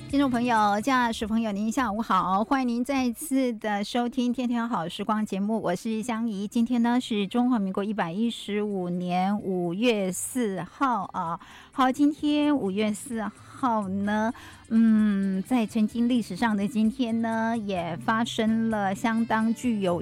听众朋友、驾驶朋友，您下午好，欢迎您再次的收听《天天好时光》节目，我是香怡。今天呢是中华民国115年5月4号啊。好，今天5月4号呢，在曾经历史上的今天呢，也发生了相当具有